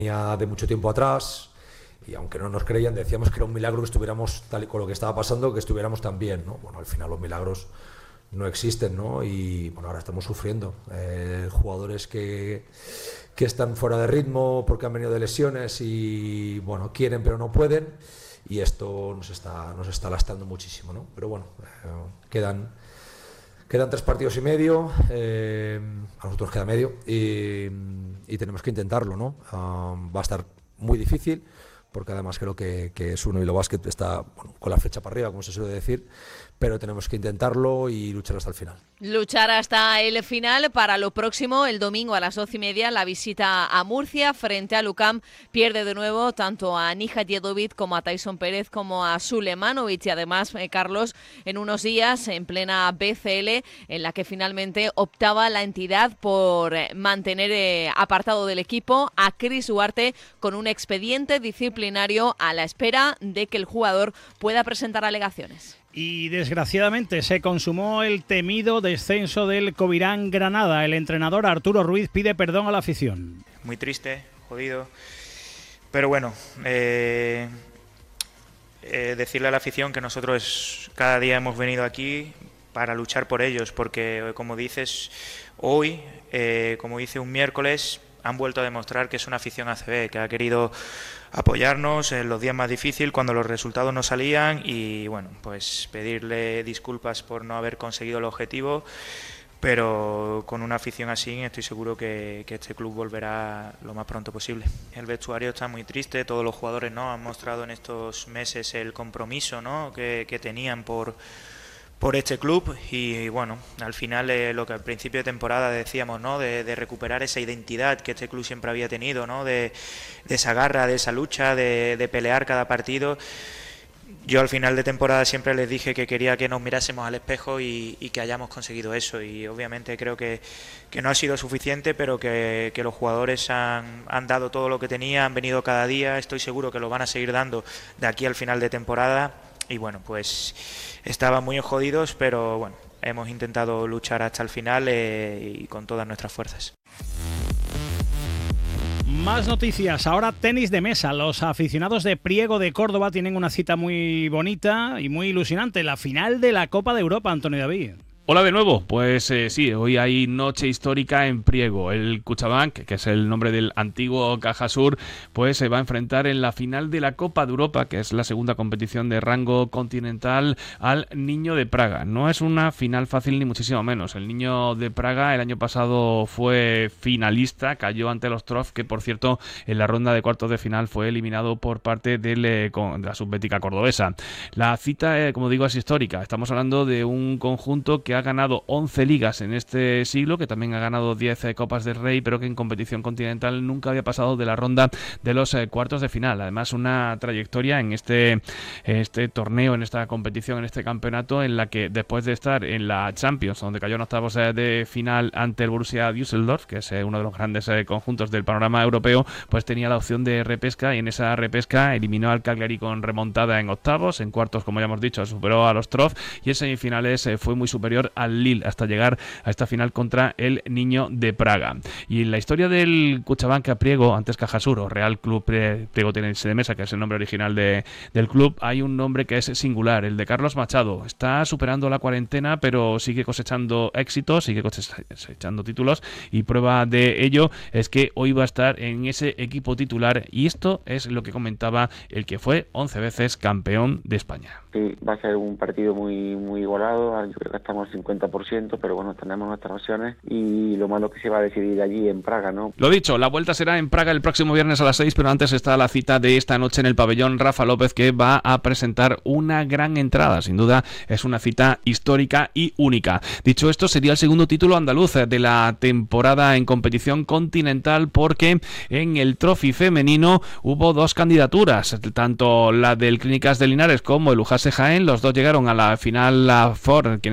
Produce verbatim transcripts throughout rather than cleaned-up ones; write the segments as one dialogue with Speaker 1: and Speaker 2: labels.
Speaker 1: de mucho tiempo atrás, y aunque no nos creían, decíamos que era un milagro que estuviéramos tal y con lo que estaba pasando, que estuviéramos tan bien, ¿no? Bueno, al final los milagros no existen, ¿no? Y bueno, ahora estamos sufriendo. Eh, jugadores que, que están fuera de ritmo porque han venido de lesiones y bueno, quieren pero no pueden, y esto nos está, nos está lastrando muchísimo, ¿no? Pero bueno, eh, quedan, quedan tres partidos y medio, eh, a nosotros queda medio, y, y tenemos que intentarlo, ¿no? Um, va a estar muy difícil, porque además creo que, que Osuna Bilbao Basket está, bueno, con la flecha para arriba, como se suele decir, pero tenemos que intentarlo y luchar hasta el final.
Speaker 2: Luchar hasta el final. Para lo próximo, el domingo a las doce y media, la visita a Murcia frente a Lucam. Pierde de nuevo tanto a Nija Jedovic como a Tyson Pérez como a Sulemanovic, y además, eh, Carlos, en unos días en plena B C L, en la que finalmente optaba la entidad por mantener eh, apartado del equipo a Chris Duarte con un expediente disciplinario a la espera de que el jugador pueda presentar alegaciones.
Speaker 3: Y desgraciadamente se consumó el temido descenso del Covirán Granada. El entrenador Arturo Ruiz pide perdón a la afición.
Speaker 4: Muy triste, jodido, pero bueno, eh, eh, decirle a la afición que nosotros cada día hemos venido aquí para luchar por ellos, porque como dices, hoy, eh, como dice un miércoles, han vuelto a demostrar que es una afición A C B, que ha querido apoyarnos en los días más difíciles, cuando los resultados no salían, y bueno, pues pedirle disculpas por no haber conseguido el objetivo, pero con una afición así estoy seguro que, que este club volverá lo más pronto posible. El vestuario está muy triste, todos los jugadores, ¿no?, han mostrado en estos meses el compromiso, ¿no?, que, que tenían por por este club, y, y bueno, al final eh, lo que al principio de temporada decíamos, ¿no?, de, de recuperar esa identidad que este club siempre había tenido, ¿no?, de, de esa garra, de esa lucha, de, de pelear cada partido. Yo al final de temporada siempre les dije que quería que nos mirásemos al espejo y, y que hayamos conseguido eso, y obviamente creo que, que no ha sido suficiente, pero que, que los jugadores han, han dado todo lo que tenían, han venido cada día, estoy seguro que lo van a seguir dando de aquí al final de temporada, y bueno, pues estaban muy jodidos, pero bueno, hemos intentado luchar hasta el final eh, y con todas nuestras fuerzas.
Speaker 3: Más noticias, ahora tenis de mesa. Los aficionados de Priego de Córdoba tienen una cita muy bonita y muy ilusionante, la final de la Copa de Europa, Antonio David.
Speaker 5: Hola de nuevo, pues eh, sí, hoy hay noche histórica en Priego. El Cuchabank, que es el nombre del antiguo Caja Sur, pues se va a enfrentar en la final de la Copa de Europa, que es la segunda competición de rango continental, al Niño de Praga. No es una final fácil ni muchísimo menos. El Niño de Praga el año pasado fue finalista, cayó ante los Trof, que por cierto en la ronda de cuartos de final fue eliminado por parte del, de la subbética cordobesa. La cita, eh, como digo, es histórica. Estamos hablando de un conjunto que ha ganado once ligas en este siglo, que también ha ganado diez eh, Copas del Rey, pero que en competición continental nunca había pasado de la ronda de los eh, cuartos de final. Además, una trayectoria en este, este torneo, en esta competición, en este campeonato, en la que después de estar en la Champions, donde cayó en octavos eh, de final ante el Borussia Düsseldorf, que es eh, uno de los grandes eh, conjuntos del panorama europeo, pues tenía la opción de repesca, y en esa repesca eliminó al Cagliari con remontada en octavos. En cuartos, como ya hemos dicho, superó a los Trof, y en semifinales eh, fue muy superior al Lille hasta llegar a esta final contra el Niño de Praga. Y en la historia del Cuchabank Priego, antes Caja Sur o Real Club Priego Tenis de Mesa, que es el nombre original de, del club, hay un nombre que es singular, el de Carlos Machado. Está superando la cuarentena, pero sigue cosechando éxitos, sigue cosechando títulos, y prueba de ello es que hoy va a estar en ese equipo titular, y esto es lo que comentaba el que fue once veces campeón de España.
Speaker 6: Sí, va a ser un partido muy muy igualado. Yo creo que estamos al cincuenta por ciento, pero bueno, tenemos nuestras opciones, y lo malo que se va a decidir allí en Praga, ¿no?
Speaker 5: Lo dicho, la vuelta será en Praga el próximo viernes a las seis, pero antes está la cita de esta noche en el pabellón Rafa López, que va a presentar una gran entrada. Sin duda es una cita histórica y única. Dicho esto, sería el segundo título andaluz de la temporada en competición continental, porque en el Trophy femenino hubo dos candidaturas, tanto la del Clínicas de Linares como el Ujase Jaén. Los dos llegaron a la final, la Ford, que en este caso el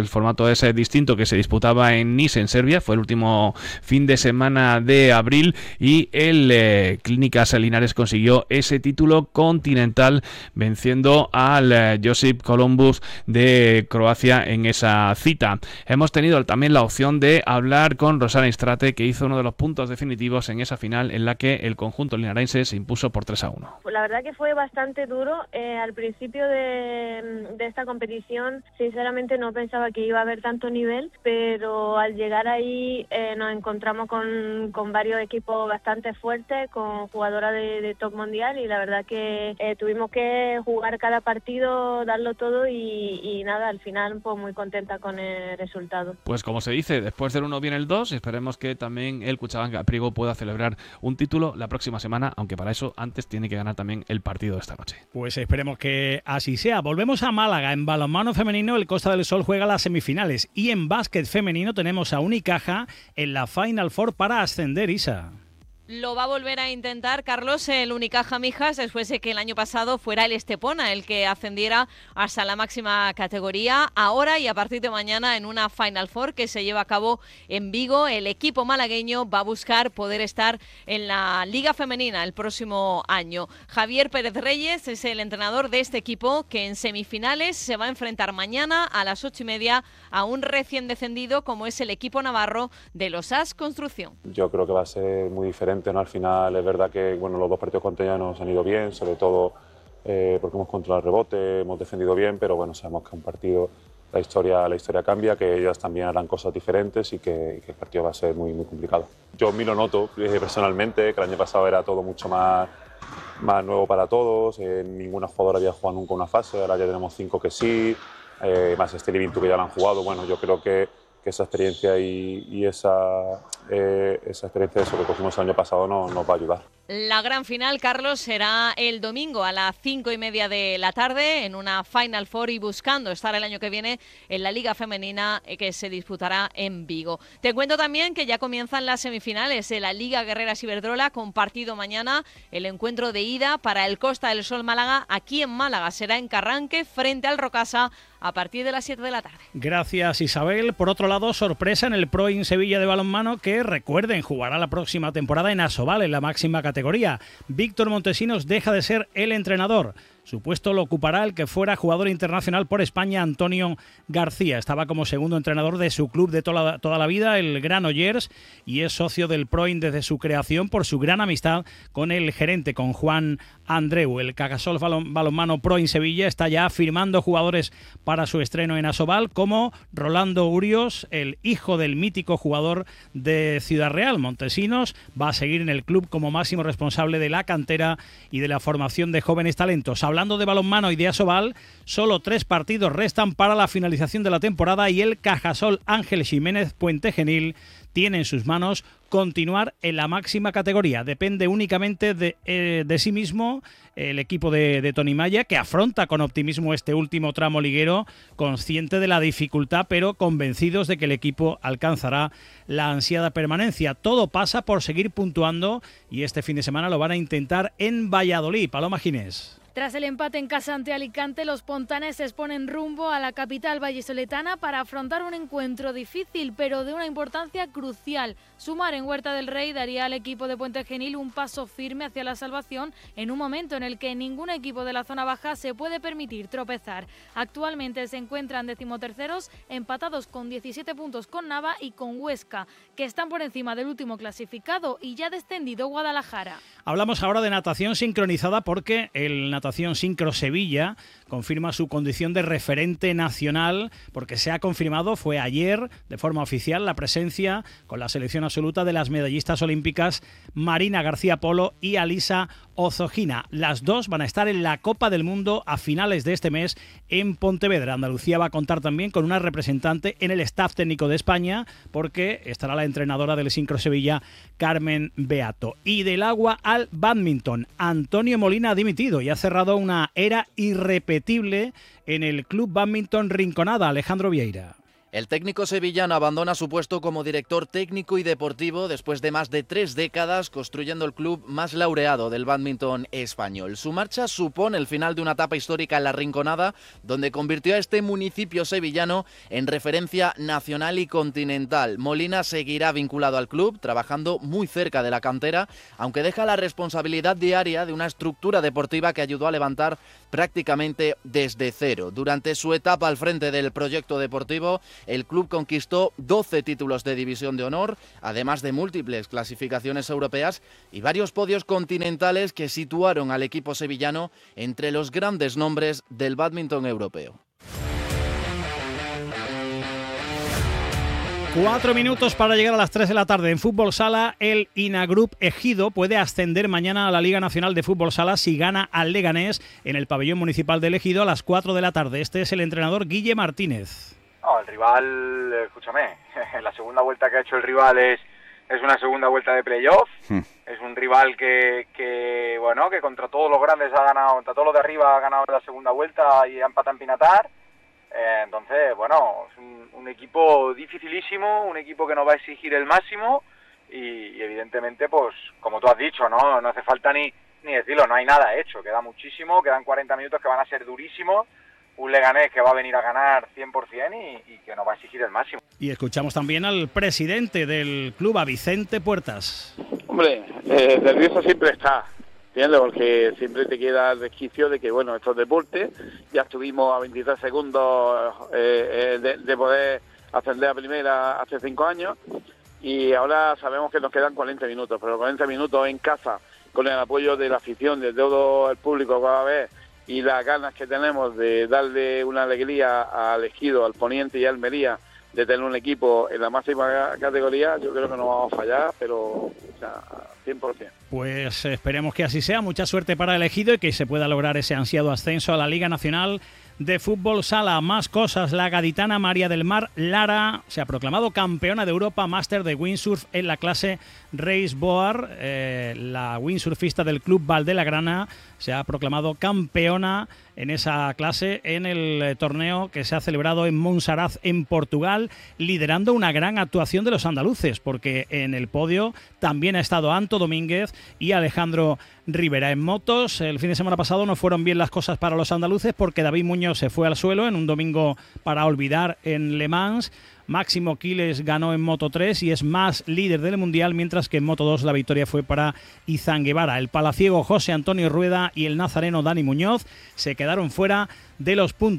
Speaker 5: formato es distinto, que se disputaba en Niš, en Serbia, fue el último fin de semana de abril, y el eh, Clínicas Linares consiguió ese título continental venciendo al eh, Josip Columbus de Croacia en esa cita. Hemos tenido también la opción de hablar con Rosana Istrate, que hizo uno de los puntos definitivos en esa final en la que el conjunto linarense se impuso por tres a uno.
Speaker 7: Pues la verdad que fue bastante duro. Eh, al principio de, de esta competición, sinceramente no pensaba que iba a haber tanto nivel, pero al llegar ahí eh, nos encontramos con, con varios equipos bastante fuertes, con jugadoras de, de top mundial, y la verdad que eh, tuvimos que jugar cada partido, darlo todo y, y nada, al final pues muy contenta con el resultado.
Speaker 5: Pues como se dice, después del uno viene el dos, y esperemos que también el Cuchabanca Priego pueda celebrar un título la próxima semana, aunque para eso antes tiene que ganar también el partido de esta noche.
Speaker 3: Pues esperemos que así sea. Volvemos a Málaga. En balonmano femenino el Costa del Sol juega las semifinales, y en básquet femenino tenemos a Unicaja en la Final Four para ascender, Isa.
Speaker 2: Lo va a volver a intentar, Carlos, el Unicaja Mijas, después de que el año pasado fuera el Estepona el que ascendiera hasta la máxima categoría. Ahora y a partir de mañana en una Final Four que se lleva a cabo en Vigo, el equipo malagueño va a buscar poder estar en la Liga Femenina el próximo año. Javier Pérez Reyes es el entrenador de este equipo, que en semifinales se va a enfrentar mañana a las ocho y media a un recién descendido como es el equipo navarro de los As Construcción.
Speaker 8: Yo creo que va a ser muy diferente, ¿no? Al final es verdad que bueno, los dos partidos contra ellas nos han ido bien, sobre todo eh, porque hemos controlado el rebote, hemos defendido bien, pero bueno, sabemos que un partido, la historia, la historia cambia, que ellas también harán cosas diferentes y que, y que el partido va a ser muy, muy complicado. Yo me lo noto eh, personalmente, que el año pasado era todo mucho más, más nuevo para todos, eh, ninguna jugadora había jugado nunca una fase, ahora ya tenemos cinco que sí, eh, más este Livintu que ya lo han jugado. Bueno, yo creo que que esa experiencia y, y esa, eh, esa experiencia de eso que cogimos el año pasado no, nos va a ayudar.
Speaker 2: La gran final, Carlos, será el domingo a las cinco y media de la tarde en una Final Four y buscando estar el año que viene en la Liga Femenina que se disputará en Vigo. Te cuento también que ya comienzan las semifinales de la Liga Guerreras Iberdrola, con partido mañana, el encuentro de ida para el Costa del Sol Málaga aquí en Málaga. Será en Carranque frente al Rocasa a partir de las siete de la tarde.
Speaker 3: Gracias, Isabel. Por otro lado, sorpresa en el Pro In Sevilla de balonmano, que recuerden, jugará la próxima temporada en Asobal, en la máxima categoría. Víctor Montesinos deja de ser el entrenador. Su puesto lo ocupará el que fuera jugador internacional por España, Antonio García. Estaba como segundo entrenador de su club de toda, toda la vida, el Granollers, y es socio del Proin desde su creación por su gran amistad con el gerente, con Juan Andreu. El Cajasol Balon, Balonmano Proin Sevilla está ya firmando jugadores para su estreno en Asobal, como Rolando Urios, el hijo del mítico jugador de Ciudad Real. Montesinos va a seguir en el club como máximo responsable de la cantera y de la formación de jóvenes talentos. Hablando de balonmano y de Asobal, solo tres partidos restan para la finalización de la temporada y el Cajasol Ángel Jiménez Puente Genil tiene en sus manos continuar en la máxima categoría. Depende únicamente de, eh, de sí mismo el equipo de, de Tony Maya, que afronta con optimismo este último tramo liguero, consciente de la dificultad, pero convencidos de que el equipo alcanzará la ansiada permanencia. Todo pasa por seguir puntuando y este fin de semana lo van a intentar en Valladolid. Paloma Ginés.
Speaker 9: Tras el empate en casa ante Alicante, los pontanes se exponen rumbo a la capital vallisoletana para afrontar un encuentro difícil, pero de una importancia crucial. Sumar en Huerta del Rey daría al equipo de Puente Genil un paso firme hacia la salvación en un momento en el que ningún equipo de la zona baja se puede permitir tropezar. Actualmente se encuentran decimoterceros, empatados con diecisiete puntos con Nava y con Huesca, que están por encima del último clasificado y ya descendido Guadalajara.
Speaker 3: Hablamos ahora de natación sincronizada, porque el Natación Sincro Sevilla confirma su condición de referente nacional, porque se ha confirmado, fue ayer de forma oficial, la presencia con la selección absoluta de las medallistas olímpicas Marina García Polo y Alisa Ozogina. Las dos van a estar en la Copa del Mundo a finales de este mes en Pontevedra. Andalucía va a contar también con una representante en el staff técnico de España, porque estará la entrenadora del Sincro Sevilla, Carmen Beato. Y del agua al bádminton, Antonio Molina ha dimitido y ha cerrado una era irrepetible en el Club Bádminton Rinconada. Alejandro Vieira.
Speaker 10: El técnico sevillano abandona su puesto como director técnico y deportivo después de más de tres décadas construyendo el club más laureado del bádminton español. Su marcha supone el final de una etapa histórica en La Rinconada, donde convirtió a este municipio sevillano en referencia nacional y continental. Molina seguirá vinculado al club, trabajando muy cerca de la cantera, aunque deja la responsabilidad diaria de una estructura deportiva que ayudó a levantar prácticamente desde cero. Durante su etapa al frente del proyecto deportivo, el club conquistó doce títulos de división de honor, además de múltiples clasificaciones europeas y varios podios continentales que situaron al equipo sevillano entre los grandes nombres del bádminton europeo.
Speaker 3: Cuatro minutos para llegar a las tres de la tarde. En Fútbol Sala, el Inagrup Ejido puede ascender mañana a la Liga Nacional de Fútbol Sala si gana al Leganés en el pabellón municipal del Ejido a las cuatro de la tarde. Este es el entrenador Guille Martínez.
Speaker 11: No, el rival, escúchame, la segunda vuelta que ha hecho el rival es, es una segunda vuelta de playoff. Hmm. Es un rival que, que, bueno, que contra todos los grandes ha ganado, contra todos los de arriba ha ganado la segunda vuelta y ha empatado en Pinatar. Eh, entonces, bueno, es un, un equipo dificilísimo, un equipo que nos va a exigir el máximo y, y evidentemente, pues, como tú has dicho, no, no hace falta ni, ni decirlo, no hay nada hecho, queda muchísimo, quedan cuarenta minutos que van a ser durísimos, un Leganés que va a venir a ganar cien por ciento y, y que nos va a exigir el máximo.
Speaker 3: Y escuchamos también al presidente del club, a Vicente Puertas.
Speaker 12: Hombre, eh, nervioso siempre está. ¿Entiendes? Porque siempre te queda el resquicio de que, bueno, esto es deporte, ya estuvimos a veintitrés segundos eh, eh, de, de poder ascender a primera hace cinco años y ahora sabemos que nos quedan cuarenta minutos, pero cuarenta minutos en casa, con el apoyo de la afición, de todo el público que va a ver y las ganas que tenemos de darle una alegría al Ejido, al Poniente y a Almería, de tener un equipo en la máxima categoría, yo creo que no vamos a fallar, pero o sea, cien por ciento.
Speaker 3: Pues esperemos que así sea. Mucha suerte para el Ejido y que se pueda lograr ese ansiado ascenso a la Liga Nacional de Fútbol Sala. Más cosas. La gaditana María del Mar Lara se ha proclamado campeona de Europa Máster de Windsurf en la clase Race Board. Eh, la windsurfista del Club Valdelagrana se ha proclamado campeona en esa clase en el eh, torneo que se ha celebrado en Monsaraz, en Portugal, liderando una gran actuación de los andaluces, porque en el podio también ha estado Anto Domínguez y Alejandro Rivera. En motos, el fin de semana pasado no fueron bien las cosas para los andaluces porque David Muñoz se fue al suelo en un domingo para olvidar en Le Mans. Máximo Quiles ganó en Moto tres y es más líder del Mundial, mientras que en Moto dos la victoria fue para Izan Guevara. El palaciego José Antonio Rueda y el nazareno Dani Muñoz se quedaron fuera de los puntos.